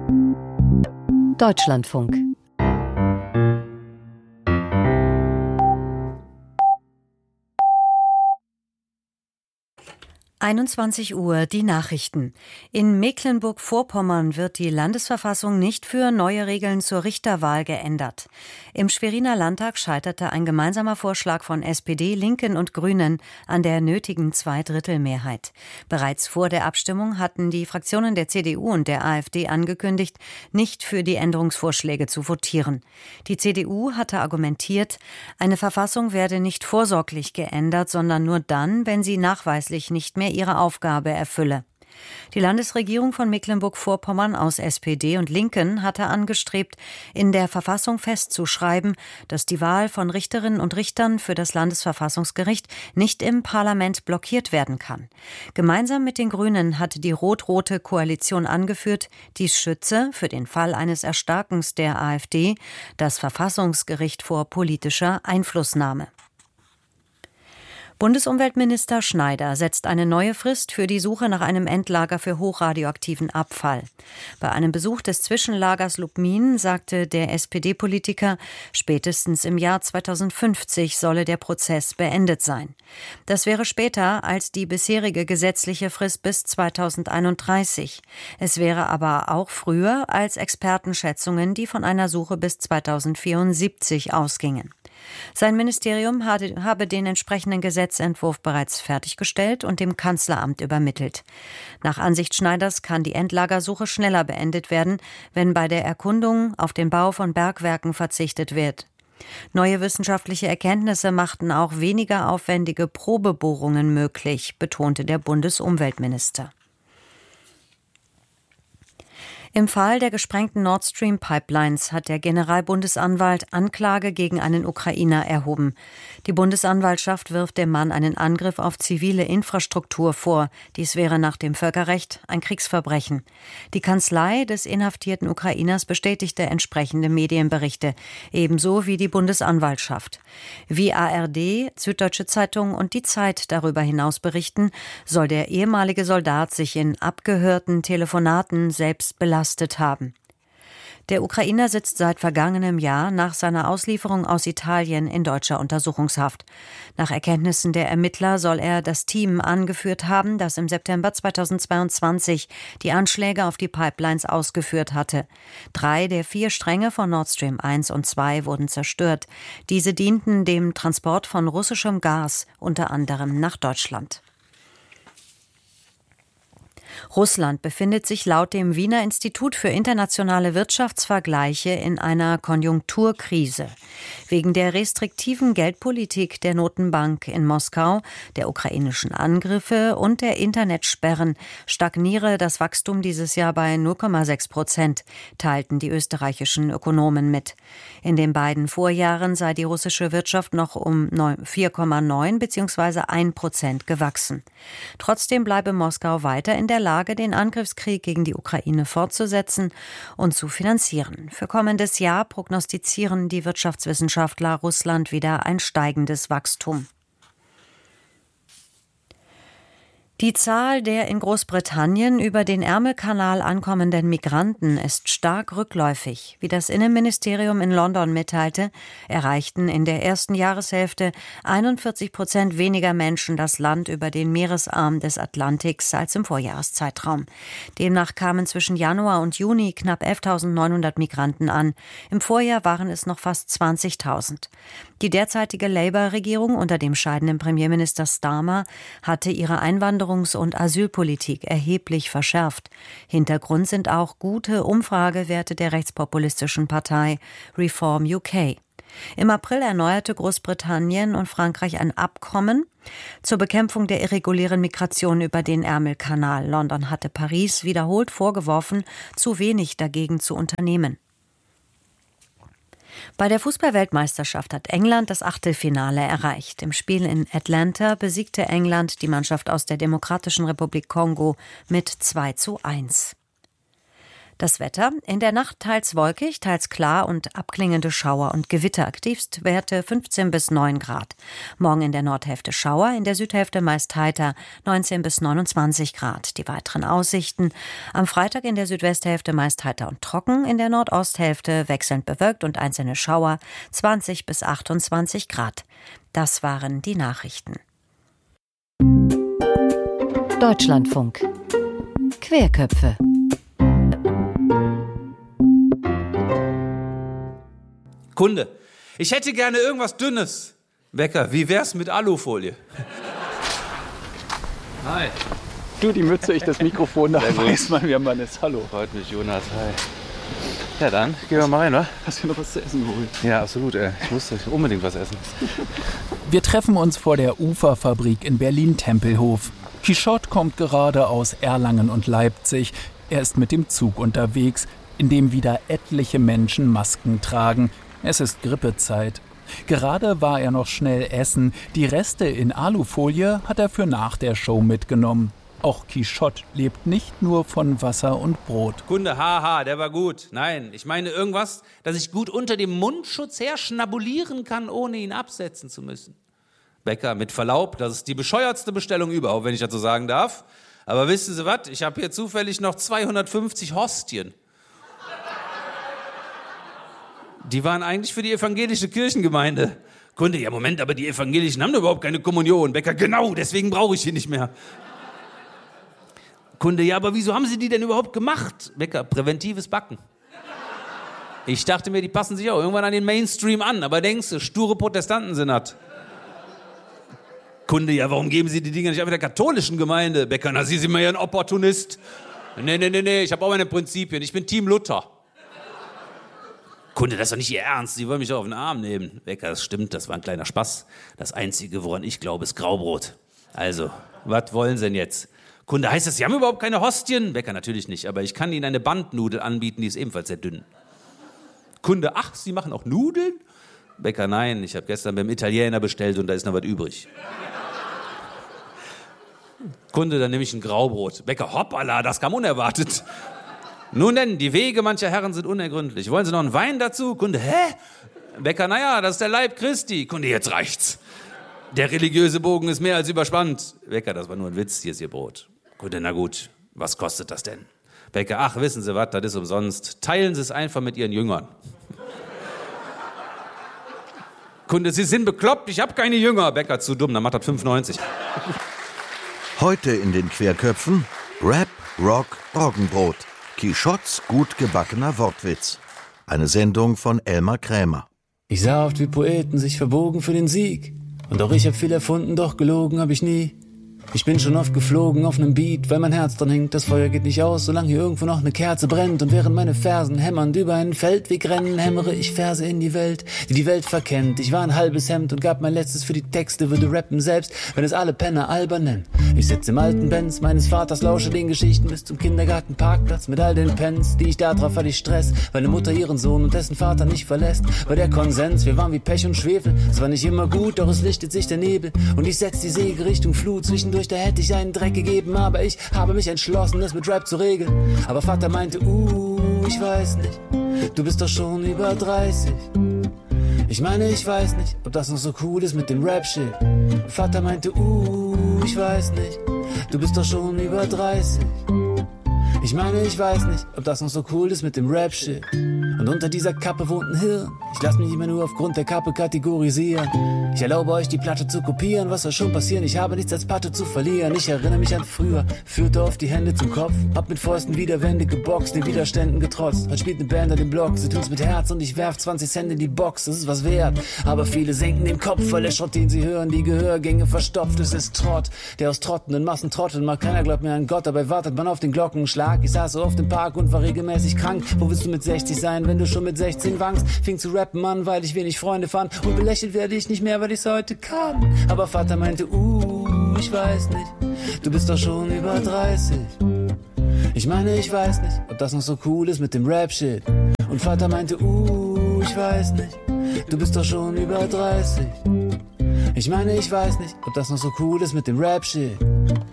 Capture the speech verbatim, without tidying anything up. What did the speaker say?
Deutschlandfunk. einundzwanzig Uhr, die Nachrichten. In Mecklenburg-Vorpommern wird die Landesverfassung nicht für neue Regeln zur Richterwahl geändert. Im Schweriner Landtag scheiterte ein gemeinsamer Vorschlag von S P D, Linken und Grünen an der nötigen Zweidrittelmehrheit. Bereits vor der Abstimmung hatten die Fraktionen der C D U und der AfD angekündigt, nicht für die Änderungsvorschläge zu votieren. Die C D U hatte argumentiert, eine Verfassung werde nicht vorsorglich geändert, sondern nur dann, wenn sie nachweislich nicht mehr ihre Aufgabe erfülle. Die Landesregierung von Mecklenburg-Vorpommern aus S P D und Linken hatte angestrebt, in der Verfassung festzuschreiben, dass die Wahl von Richterinnen und Richtern für das Landesverfassungsgericht nicht im Parlament blockiert werden kann. Gemeinsam mit den Grünen hatte die rot-rote Koalition angeführt, dies schütze, für den Fall eines Erstarkens der AfD, das Verfassungsgericht vor politischer Einflussnahme. Bundesumweltminister Schneider setzt eine neue Frist für die Suche nach einem Endlager für hochradioaktiven Abfall. Bei einem Besuch des Zwischenlagers Lubmin sagte der S P D-Politiker, spätestens im Jahr zweitausendfünfzig solle der Prozess beendet sein. Das wäre später als die bisherige gesetzliche Frist bis zweitausendeinunddreißig. Es wäre aber auch früher als Expertenschätzungen, die von einer Suche bis zweitausendvierundsiebzig ausgingen. Sein Ministerium habe den entsprechenden Gesetzentwurf bereits fertiggestellt und dem Kanzleramt übermittelt. Nach Ansicht Schneiders kann die Endlagersuche schneller beendet werden, wenn bei der Erkundung auf den Bau von Bergwerken verzichtet wird. Neue wissenschaftliche Erkenntnisse machten auch weniger aufwendige Probebohrungen möglich, betonte der Bundesumweltminister. Im Fall der gesprengten Nord Stream Pipelines hat der Generalbundesanwalt Anklage gegen einen Ukrainer erhoben. Die Bundesanwaltschaft wirft dem Mann einen Angriff auf zivile Infrastruktur vor. Dies wäre nach dem Völkerrecht ein Kriegsverbrechen. Die Kanzlei des inhaftierten Ukrainers bestätigte entsprechende Medienberichte, ebenso wie die Bundesanwaltschaft. Wie A R D, Süddeutsche Zeitung und die Zeit darüber hinaus berichten, soll der ehemalige Soldat sich in abgehörten Telefonaten selbst belasten haben. Der Ukrainer sitzt seit vergangenem Jahr nach seiner Auslieferung aus Italien in deutscher Untersuchungshaft. Nach Erkenntnissen der Ermittler soll er das Team angeführt haben, das im September zweitausendzweiundzwanzig die Anschläge auf die Pipelines ausgeführt hatte. Drei der vier Stränge von Nord Stream eins und zwei wurden zerstört. Diese dienten dem Transport von russischem Gas, unter anderem nach Deutschland. Russland befindet sich laut dem Wiener Institut für internationale Wirtschaftsvergleiche in einer Konjunkturkrise. Wegen der restriktiven Geldpolitik der Notenbank in Moskau, der ukrainischen Angriffe und der Internetsperren stagniere das Wachstum dieses Jahr bei null Komma sechs Prozent, teilten die österreichischen Ökonomen mit. In den beiden Vorjahren sei die russische Wirtschaft noch um vier Komma neun bzw. ein Prozent gewachsen. Trotzdem bleibe Moskau weiter in der Lage, den Angriffskrieg gegen die Ukraine fortzusetzen und zu finanzieren. Für kommendes Jahr prognostizieren die Wirtschaftswissenschaftler Russland wieder ein steigendes Wachstum. Die Zahl der in Großbritannien über den Ärmelkanal ankommenden Migranten ist stark rückläufig. Wie das Innenministerium in London mitteilte, erreichten in der ersten Jahreshälfte einundvierzig Prozent weniger Menschen das Land über den Meeresarm des Atlantiks als im Vorjahreszeitraum. Demnach kamen zwischen Januar und Juni knapp elftausendneunhundert Migranten an. Im Vorjahr waren es noch fast zwanzigtausend. Die derzeitige Labour-Regierung unter dem scheidenden Premierminister Starmer hatte ihre Einwanderung und Asylpolitik erheblich verschärft. Hintergrund sind auch gute Umfragewerte der rechtspopulistischen Partei Reform U K. Im April erneuerte Großbritannien und Frankreich ein Abkommen zur Bekämpfung der irregulären Migration über den Ärmelkanal. London hatte Paris wiederholt vorgeworfen, zu wenig dagegen zu unternehmen. Bei der Fußball-Weltmeisterschaft hat England das Achtelfinale erreicht. Im Spiel in Atlanta besiegte England die Mannschaft aus der Demokratischen Republik Kongo mit zwei zu eins. Das Wetter: in der Nacht teils wolkig, teils klar und abklingende Schauer und Gewitter. Tiefstwerte fünfzehn bis neun Grad. Morgen in der Nordhälfte Schauer, in der Südhälfte meist heiter, neunzehn bis neunundzwanzig Grad. Die weiteren Aussichten: am Freitag in der Südwesthälfte meist heiter und trocken, in der Nordosthälfte wechselnd bewölkt und einzelne Schauer, zwanzig bis achtundzwanzig Grad. Das waren die Nachrichten. Deutschlandfunk. Querköpfe. Kunde, ich hätte gerne irgendwas Dünnes. Bäcker, wie wär's mit Alufolie? Hi. Du, die Mütze, ich das Mikrofon, da weiß man, wer man ist. Hallo. Freut mich, Jonas. Hi. Ja dann, gehen wir mal rein, wa? Hast du noch was zu essen geholt? Ja, absolut, ey. Ich musste unbedingt was essen. Wir treffen uns vor der Uferfabrik in Berlin-Tempelhof. Quichotte kommt gerade aus Erlangen und Leipzig. Er ist mit dem Zug unterwegs, in dem wieder etliche Menschen Masken tragen. Es ist Grippezeit. Gerade war er noch schnell essen. Die Reste in Alufolie hat er für nach der Show mitgenommen. Auch Quichotte lebt nicht nur von Wasser und Brot. Kunde, haha, der war gut. Nein, ich meine irgendwas, das ich gut unter dem Mundschutz her schnabulieren kann, ohne ihn absetzen zu müssen. Bäcker, mit Verlaub, das ist die bescheuertste Bestellung überhaupt, wenn ich das so sagen darf. Aber wissen Sie was, ich habe hier zufällig noch zweihundertfünfzig Hostien. Die waren eigentlich für die evangelische Kirchengemeinde. Kunde, ja Moment, aber die Evangelischen haben doch überhaupt keine Kommunion. Bäcker, genau, deswegen brauche ich die nicht mehr. Kunde, ja, aber wieso haben Sie die denn überhaupt gemacht? Bäcker, präventives Backen. Ich dachte mir, die passen sich auch irgendwann an den Mainstream an, aber denkst du, sture Protestanten sind das. Kunde, ja, warum geben Sie die Dinger nicht einfach der katholischen Gemeinde? Bäcker, na, Sie sind mir ja ein Opportunist. Nee, nee, nee, nee, ich habe auch meine Prinzipien, ich bin Team Luther. Kunde, das ist doch nicht Ihr Ernst, Sie wollen mich doch auf den Arm nehmen. Bäcker, das stimmt, das war ein kleiner Spaß. Das Einzige, woran ich glaube, ist Graubrot. Also, was wollen Sie denn jetzt? Kunde, heißt das, Sie haben überhaupt keine Hostien? Bäcker, natürlich nicht, aber ich kann Ihnen eine Bandnudel anbieten, die ist ebenfalls sehr dünn. Kunde, ach, Sie machen auch Nudeln? Bäcker, nein, ich habe gestern beim Italiener bestellt und da ist noch was übrig. Kunde, dann nehme ich ein Graubrot. Bäcker, hoppala, das kam unerwartet. Nun denn, die Wege mancher Herren sind unergründlich. Wollen Sie noch einen Wein dazu? Kunde, hä? Bäcker, naja, das ist der Leib Christi. Kunde, jetzt reicht's. Der religiöse Bogen ist mehr als überspannt. Bäcker, das war nur ein Witz, hier ist Ihr Brot. Kunde, na gut, was kostet das denn? Bäcker, ach, wissen Sie was, das ist umsonst. Teilen Sie es einfach mit Ihren Jüngern. Kunde, Sie sind bekloppt, ich habe keine Jünger. Bäcker, zu dumm, dann macht das fünf neunzig. Heute in den Querköpfen Rap, Rock, Roggenbrot. Quichottes gut gebackener Wortwitz. Eine Sendung von Elmar Krämer. Ich sah oft, wie Poeten sich verbogen für den Sieg. Und auch ich hab viel erfunden, doch gelogen hab ich nie. Ich bin schon oft geflogen auf nem Beat, weil mein Herz dran hängt. Das Feuer geht nicht aus, solange hier irgendwo noch ne Kerze brennt. Und während meine Fersen hämmernd über einen Feldweg rennen, hämmere ich Verse in die Welt, die die Welt verkennt. Ich war ein halbes Hemd und gab mein Letztes für die Texte, würde rappen selbst, wenn es alle Penner albern nennen. Ich sitze im alten Benz meines Vaters, lausche den Geschichten bis zum Kindergartenparkplatz mit all den Pens, die ich da drauf hatte ich Stress, weil ne Mutter ihren Sohn und dessen Vater nicht verlässt. War der Konsens, wir waren wie Pech und Schwefel. Es war nicht immer gut, doch es lichtet sich der Nebel und ich setz die Segel Richtung Flut. Zwischendurch da hätte ich einen Dreck gegeben, aber ich habe mich entschlossen, es mit Rap zu regeln. Aber Vater meinte, uh, ich weiß nicht, du bist doch schon über dreißig. Ich meine, ich weiß nicht, ob das noch so cool ist mit dem Rap-Shit. Vater meinte, uh, ich weiß nicht, du bist doch schon über dreißig. Ich meine, ich weiß nicht, ob das noch so cool ist mit dem Rap-Shit. Und unter dieser Kappe wohnt ein Hirn. Ich lass mich nicht mehr nur aufgrund der Kappe kategorisieren. Ich erlaube euch, die Platte zu kopieren. Was soll schon passieren? Ich habe nichts als Patte zu verlieren. Ich erinnere mich an früher, führte oft die Hände zum Kopf. Hab mit Fäusten Widerwände geboxt, den Widerständen getrotzt. Heute spielt eine Band an dem Block, sie tun's mit Herz und ich werf zwanzig Cent in die Box. Das ist was wert, aber viele senken den Kopf, weil der Schrott, den sie hören, die Gehörgänge verstopft. Es ist Trott, der aus trottenden Massen trotteln mag. Keiner glaubt mehr an Gott, dabei wartet man auf den Glockenschlag. Ich saß so oft im Park und war regelmäßig krank. Wo willst du mit sechzig sein, wenn du schon mit sechzehn wankst? Fing zu rappen an, weil ich wenig Freunde fand. Und belächelt werde ich nicht mehr, weil ich's heute kann. Aber Vater meinte, uh, ich weiß nicht, du bist doch schon über dreißig. Ich meine, ich weiß nicht, ob das noch so cool ist mit dem Rap-Shit. Und Vater meinte, uh, ich weiß nicht, du bist doch schon über dreißig. Ich meine, ich weiß nicht, ob das noch so cool ist mit dem Rap-Shit.